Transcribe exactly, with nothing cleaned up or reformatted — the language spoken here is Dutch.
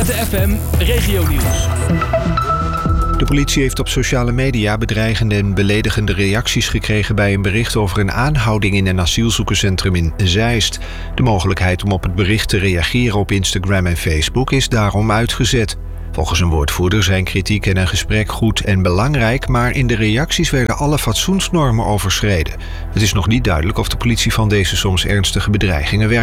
Z F M Regionieuws. De politie heeft op sociale media bedreigende en beledigende reacties gekregen bij een bericht over een aanhouding in een asielzoekerscentrum in Zeist. De mogelijkheid om op het bericht te reageren op Instagram en Facebook is daarom uitgezet. Volgens een woordvoerder zijn kritiek en een gesprek goed en belangrijk, maar in de reacties werden alle fatsoensnormen overschreden. Het is nog niet duidelijk of de politie van deze soms ernstige bedreigingen werkt.